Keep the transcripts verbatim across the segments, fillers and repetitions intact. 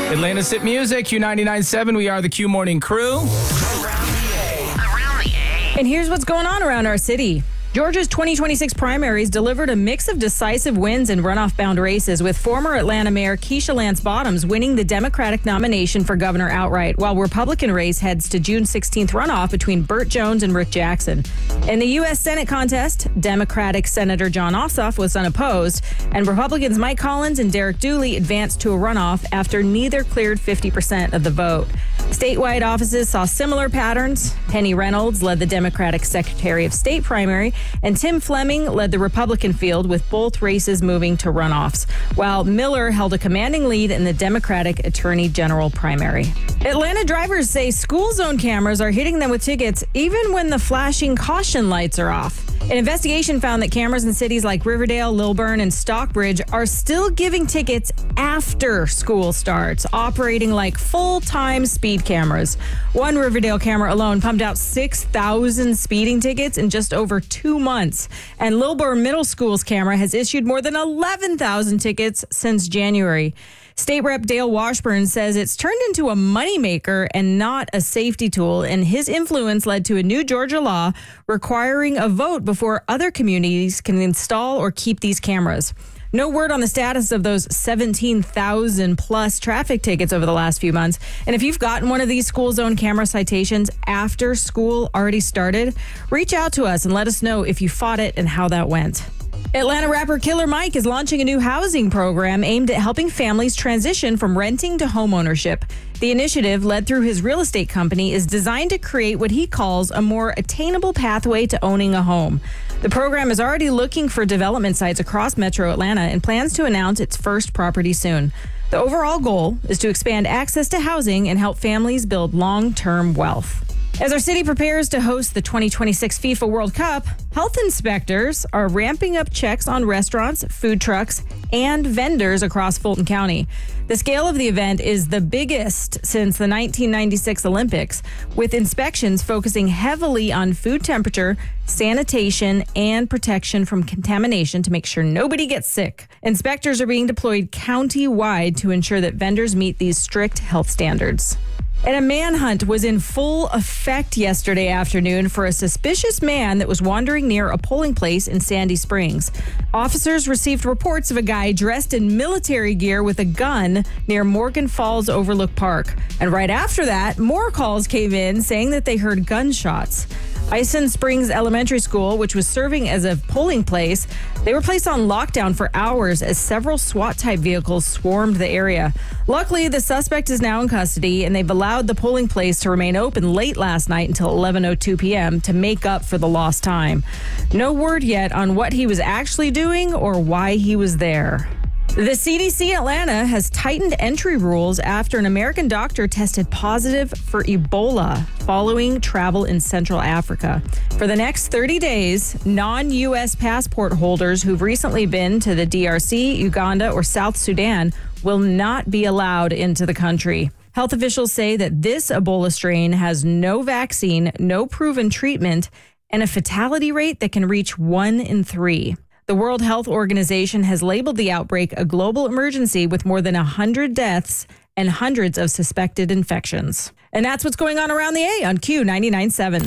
Atlanta's hit music, Q ninety-nine point seven. We are the Q Morning Crew. Around the A. Around the A. And here's what's going on around our city. Georgia's twenty twenty-six primaries delivered a mix of decisive wins in runoff-bound races, with former Atlanta Mayor Keisha Lance Bottoms winning the Democratic nomination for governor outright, while Republican race heads to June sixteenth runoff between Burt Jones and Rick Jackson. In the U S Senate contest, Democratic Senator Jon Ossoff was unopposed, and Republicans Mike Collins and Derek Dooley advanced to a runoff after neither cleared fifty percent of the vote. Statewide offices saw similar patterns. Penny Reynolds led the Democratic Secretary of State primary, and Tim Fleming led the Republican field, with both races moving to runoffs, while Miller held a commanding lead in the Democratic Attorney General primary. Atlanta drivers say school zone cameras are hitting them with tickets even when the flashing caution lights are off. An investigation found that cameras in cities like Riverdale, Lilburn, and Stockbridge are still giving tickets after school starts, operating like full-time speed cameras. One Riverdale camera alone pumped out six thousand speeding tickets in just over two months. And Lilburn Middle School's camera has issued more than eleven thousand tickets since January. State Rep Dale Washburn says it's turned into a moneymaker and not a safety tool, and his influence led to a new Georgia law requiring a vote before other communities can install or keep these cameras. No word on the status of those seventeen thousand plus traffic tickets over the last few months. And if you've gotten one of these school zone camera citations after school already started, reach out to us and let us know if you fought it and how that went. Atlanta rapper Killer Mike is launching a new housing program aimed at helping families transition from renting to homeownership. The initiative, led through his real estate company, is designed to create what he calls a more attainable pathway to owning a home. The program is already looking for development sites across Metro Atlanta and plans to announce its first property soon. The overall goal is to expand access to housing and help families build long-term wealth. As our city prepares to host the twenty twenty-six FIFA World Cup, health inspectors are ramping up checks on restaurants, food trucks, and vendors across Fulton County. The scale of the event is the biggest since the nineteen ninety-six Olympics, with inspections focusing heavily on food temperature, sanitation, and protection from contamination to make sure nobody gets sick. Inspectors are being deployed county-wide to ensure that vendors meet these strict health standards. And a manhunt was in full effect yesterday afternoon for a suspicious man that was wandering near a polling place in Sandy Springs. Officers received reports of a guy dressed in military gear with a gun near Morgan Falls Overlook Park. And right after that, more calls came in saying that they heard gunshots. Ison Springs Elementary School, which was serving as a polling place, they were placed on lockdown for hours as several SWAT-type vehicles swarmed the area. Luckily, the suspect is now in custody, and they've allowed the polling place to remain open late last night until eleven oh two p.m. to make up for the lost time. No word yet on what he was actually doing or why he was there. The C D C Atlanta has tightened entry rules after an American doctor tested positive for Ebola following travel in Central Africa. For the next thirty days, non-U S passport holders who've recently been to the D R C, Uganda, or South Sudan will not be allowed into the country. Health officials say that this Ebola strain has no vaccine, no proven treatment, and a fatality rate that can reach one in three. The World Health Organization has labeled the outbreak a global emergency with more than one hundred deaths and hundreds of suspected infections. And that's what's going on around the A on Q ninety-nine point seven.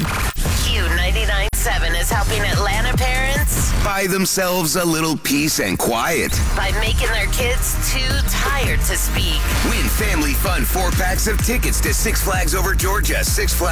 Q ninety-nine point seven is helping Atlanta parents buy themselves a little peace and quiet by making their kids too tired to speak. Win family fun four packs of tickets to Six Flags Over Georgia, Six Flags